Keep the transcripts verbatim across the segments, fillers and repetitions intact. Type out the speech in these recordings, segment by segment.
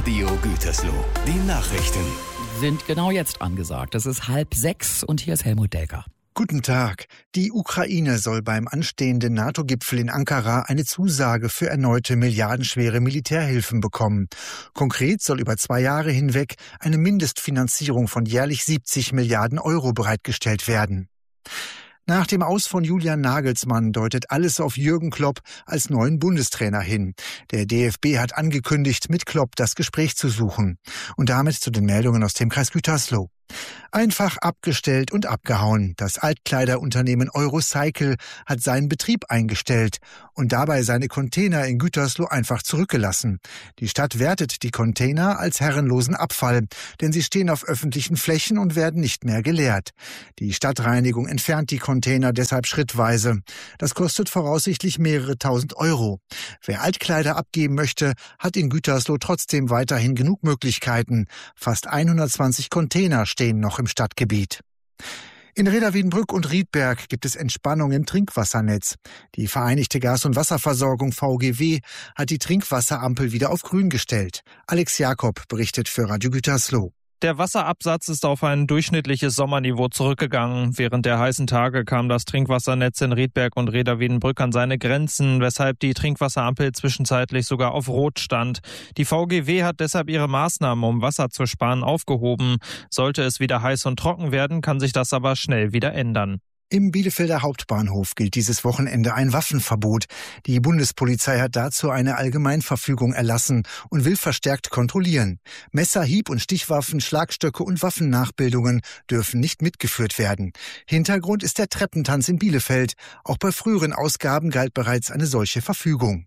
Radio Gütersloh, die Nachrichten. Sind genau jetzt angesagt. Es ist halb sechs und hier ist Helmut Delker. Guten Tag. Die Ukraine soll beim anstehenden NATO-Gipfel in Ankara eine Zusage für erneute milliardenschwere Militärhilfen bekommen. Konkret soll über zwei Jahre hinweg eine Mindestfinanzierung von jährlich siebzig Milliarden Euro bereitgestellt werden. Nach dem Aus von Julian Nagelsmann deutet alles auf Jürgen Klopp als neuen Bundestrainer hin. Der D F B hat angekündigt, mit Klopp das Gespräch zu suchen. Und damit zu den Meldungen aus dem Kreis Gütersloh. Einfach abgestellt und abgehauen. Das Altkleiderunternehmen Eurocycle hat seinen Betrieb eingestellt und dabei seine Container in Gütersloh einfach zurückgelassen. Die Stadt wertet die Container als herrenlosen Abfall, denn sie stehen auf öffentlichen Flächen und werden nicht mehr geleert. Die Stadtreinigung entfernt die Container deshalb schrittweise. Das kostet voraussichtlich mehrere tausend Euro. Wer Altkleider abgeben möchte, hat in Gütersloh trotzdem weiterhin genug Möglichkeiten. Fast hundertzwanzig Container stehen noch im Stadtgebiet. In Reda-Wiedenbrück und Riedberg gibt es Entspannung im Trinkwassernetz. Die Vereinigte Gas- und Wasserversorgung V G W hat die Trinkwasserampel wieder auf grün gestellt. Alex Jakob berichtet für Radio Gütersloh. Der Wasserabsatz ist auf ein durchschnittliches Sommerniveau zurückgegangen. Während der heißen Tage kam das Trinkwassernetz in Riedberg und Reda-Wiedenbrück an seine Grenzen, weshalb die Trinkwasserampel zwischenzeitlich sogar auf Rot stand. Die V G W hat deshalb ihre Maßnahmen, um Wasser zu sparen, aufgehoben. Sollte es wieder heiß und trocken werden, kann sich das aber schnell wieder ändern. Im Bielefelder Hauptbahnhof gilt dieses Wochenende ein Waffenverbot. Die Bundespolizei hat dazu eine Allgemeinverfügung erlassen und will verstärkt kontrollieren. Messer, Hieb- und Stichwaffen, Schlagstöcke und Waffennachbildungen dürfen nicht mitgeführt werden. Hintergrund ist der Treppentanz in Bielefeld. Auch bei früheren Ausgaben galt bereits eine solche Verfügung.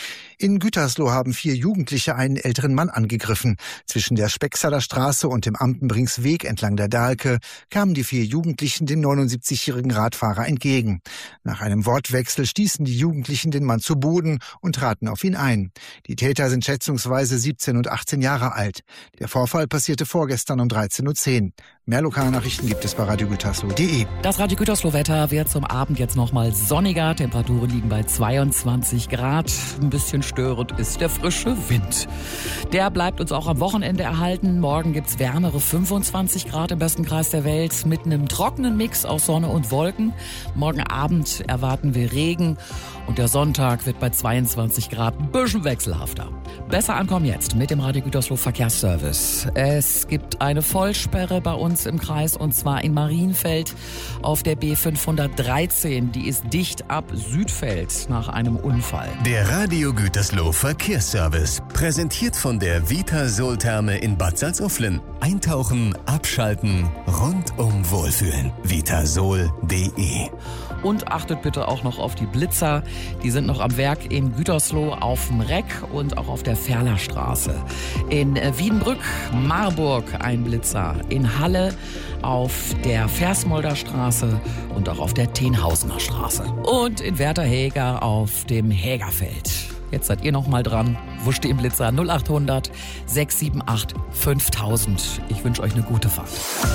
In Gütersloh haben vier Jugendliche einen älteren Mann angegriffen. Zwischen der Specksaler Straße und dem Amtenbringsweg entlang der Dahlke kamen die vier Jugendlichen dem neunundsiebzigjährigen Radfahrer entgegen. Nach einem Wortwechsel stießen die Jugendlichen den Mann zu Boden und traten auf ihn ein. Die Täter sind schätzungsweise siebzehn und achtzehn Jahre alt. Der Vorfall passierte vorgestern um dreizehn Uhr zehn. Mehr Lokalnachrichten gibt es bei radio gütersloh punkt de. Das Radio Gütersloh-Wetter wird zum Abend jetzt nochmal sonniger. Temperaturen liegen bei zweiundzwanzig Grad. Ein bisschen störend ist der frische Wind. Der bleibt uns auch am Wochenende erhalten. Morgen gibt's wärmere fünfundzwanzig Grad im besten Kreis der Welt mit einem trockenen Mix aus Sonne und Wolken. Morgen Abend erwarten wir Regen und der Sonntag wird bei zweiundzwanzig Grad ein bisschen wechselhafter. Besser ankommen jetzt mit dem Radio Gütersloh Verkehrsservice. Es gibt eine Vollsperre bei uns im Kreis und zwar in Marienfeld auf der B fünfhundertdreizehn. Die ist dicht ab Südfeld nach einem Unfall. Der Radio Gütersloh Verkehrsservice, präsentiert von der Vitasol-Therme in Bad Salzuflen. Eintauchen, abschalten, rundum wohlfühlen. vitasol punkt de. Und achtet bitte auch noch auf die Blitzer. Die sind noch am Werk in Gütersloh auf dem Reck und auch auf der Ferlerstraße. In Wiedenbrück, Marburg ein Blitzer. In Halle auf der Versmolder Straße und auch auf der Tenhausener Straße. Und in Werther-Heger auf dem Hägerfeld. Jetzt seid ihr noch mal dran. Wo stehen Blitzer? null achthundert sechs sieben acht fünftausend. Ich wünsche euch eine gute Fahrt.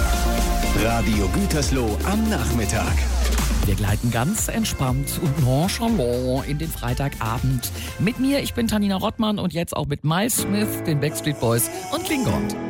Radio Gütersloh am Nachmittag. Wir gleiten ganz entspannt und nonchalant in den Freitagabend. Mit mir, ich bin Tanina Rottmann und jetzt auch mit Miles Smith, den Backstreet Boys und Klingon.